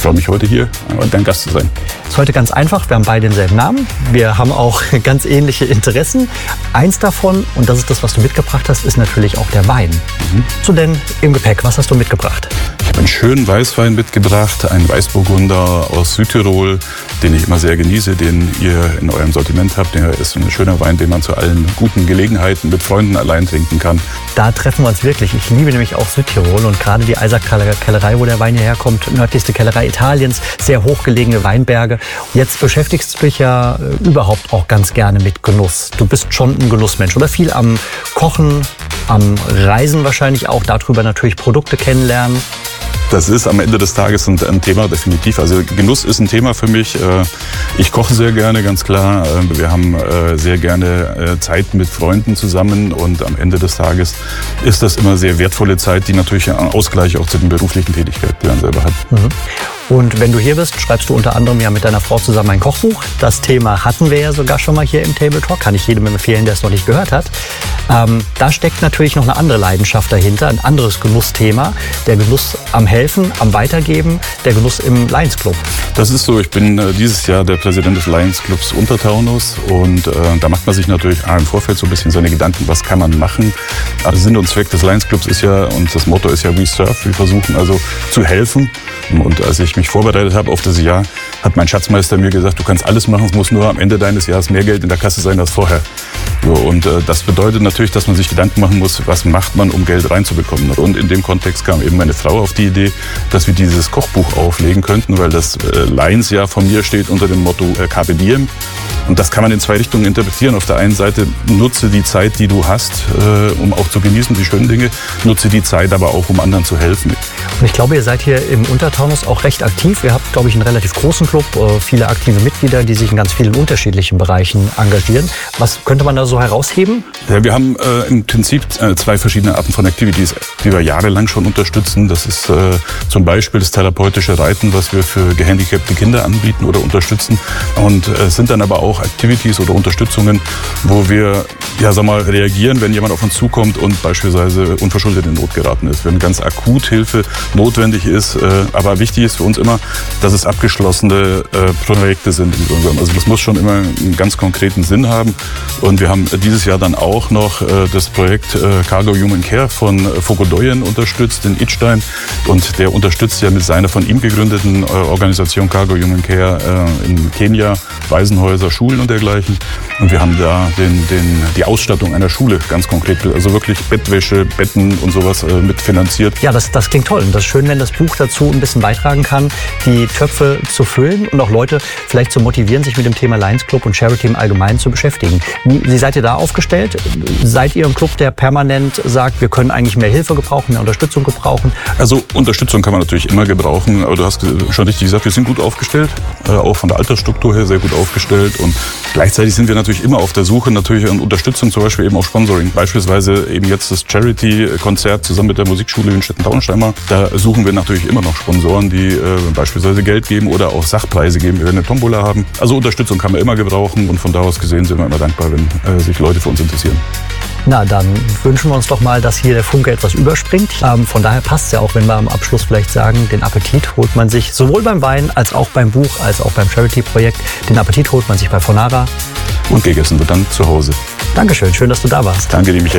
freue mich heute hier, dein Gast zu sein. Ist heute ganz einfach, wir haben beide denselben Namen, wir haben auch ganz ähnliche Interessen. Eins davon, und das ist das, was du mitgebracht hast, ist natürlich auch der Wein. So denn im Gepäck, was hast du mitgebracht? Ich habe einen schönen Weißwein mitgebracht, einen Weißburgunder aus Südtirol, den ich immer sehr genieße, den ihr in eurem Sortiment habt. Der ist ein schöner Wein, den man zu allen guten Gelegenheiten mit Freunden allein trinken kann. Da treffen wir uns wirklich. Ich liebe nämlich auch Südtirol und gerade die Eisack-Kellerei, wo der Wein hierher kommt, nördlichste Kellerei Italiens, sehr hochgelegene Weinberge. Jetzt beschäftigst du dich ja überhaupt auch ganz gerne mit Genuss. Du bist schon ein Genussmensch oder viel am Kochen, am Reisen wahrscheinlich auch, darüber natürlich Produkte kennenlernen. Das ist am Ende des Tages ein Thema, definitiv. Also Genuss ist ein Thema für mich. Ich koche sehr gerne, ganz klar. Wir haben sehr gerne Zeit mit Freunden zusammen und am Ende des Tages ist das immer sehr wertvolle Zeit, die natürlich einen Ausgleich auch zu den beruflichen Tätigkeiten, die man selber hat. Und wenn du hier bist, schreibst du unter anderem ja mit deiner Frau zusammen ein Kochbuch. Das Thema hatten wir ja sogar schon mal hier im Table Talk. Kann ich jedem empfehlen, der es noch nicht gehört hat. Da steckt natürlich noch eine andere Leidenschaft dahinter, ein anderes Genussthema. Der Genuss am Helfen, am Weitergeben, der Genuss im Lions Club. Das ist so. Ich bin dieses Jahr der Präsident des Lions Clubs Untertaunus und da macht man sich natürlich im Vorfeld so ein bisschen seine Gedanken, was kann man machen. Aber Sinn und Zweck des Lions Clubs ist ja, und das Motto ist ja We Serve, wir versuchen also zu helfen. Und als ich mich vorbereitet habe auf das Jahr, hat mein Schatzmeister mir gesagt, du kannst alles machen, es muss nur am Ende deines Jahres mehr Geld in der Kasse sein als vorher. So, und das bedeutet natürlich, dass man sich Gedanken machen muss, was macht man, um Geld reinzubekommen. Und in dem Kontext kam eben meine Frau auf die Idee, dass wir dieses Kochbuch auflegen könnten, weil das Lions-Jahr von mir steht unter dem Motto Carpe Diem. Und das kann man in zwei Richtungen interpretieren. Auf der einen Seite nutze die Zeit, die du hast, um auch zu genießen, die schönen Dinge. Nutze die Zeit aber auch, um anderen zu helfen. Und ich glaube, ihr seid hier im Untertaunus auch recht aktiv. Ihr habt, glaube ich, einen relativ großen Club, viele aktive Mitglieder, die sich in ganz vielen unterschiedlichen Bereichen engagieren. Was könnte man da so herausheben? Ja, wir haben im Prinzip zwei verschiedene Arten von Activities, die wir jahrelang schon unterstützen. Das ist zum Beispiel das therapeutische Reiten, was wir für gehandicapte Kinder anbieten oder unterstützen. Und es sind dann aber auch Activities oder Unterstützungen, wo wir reagieren, wenn jemand auf uns zukommt und beispielsweise unverschuldet in Not geraten ist. Wenn ganz akut Hilfe notwendig ist. Aber wichtig ist für uns immer, dass es abgeschlossene Projekte sind. Also das muss schon immer einen ganz konkreten Sinn haben. Und wir haben dieses Jahr dann auch noch das Projekt Cargo Human Care von Fokodoyen unterstützt in Idstein. Und der unterstützt ja mit seiner von ihm gegründeten Organisation Cargo Human Care in Kenia Waisenhäuser, Schulen und dergleichen. Und wir haben da die Ausstattung einer Schule ganz konkret, also wirklich Bettwäsche, Betten und sowas mitfinanziert. Ja, das klingt toll. Und das ist schön, wenn das Buch dazu ein bisschen beitragen kann, die Töpfe zu füllen und auch Leute vielleicht zu motivieren, sich mit dem Thema Lions Club und Charity im Allgemeinen zu beschäftigen. Wie seid ihr da aufgestellt? Seid ihr ein Club, der permanent sagt, wir können eigentlich mehr Hilfe gebrauchen, mehr Unterstützung gebrauchen? Also Unterstützung kann man natürlich immer gebrauchen, aber du hast schon richtig gesagt, wir sind gut aufgestellt, auch von der Altersstruktur her sehr gut aufgestellt und gleichzeitig sind wir natürlich immer auf der Suche natürlich an Unterstützung, zum Beispiel eben auch Sponsoring. Beispielsweise eben jetzt das Charity-Konzert zusammen mit der Musikschule in Stetten-Tauensteimer. Da suchen wir natürlich immer noch Sponsoren, die beispielsweise Geld geben oder auch Sachpreise geben, wenn wir eine Tombola haben. Also Unterstützung kann man immer gebrauchen und von da aus gesehen sind wir immer dankbar, wenn sich Leute für uns interessieren. Na, dann wünschen wir uns doch mal, dass hier der Funke etwas überspringt. Von daher passt es ja auch, wenn wir am Abschluss vielleicht sagen, den Appetit holt man sich sowohl beim Wein als auch beim Buch, als auch beim Charity-Projekt. Den Appetit holt man sich bei Fonara. Und gegessen wird dann zu Hause. Dankeschön, schön, dass du da warst. Danke dir, Michael.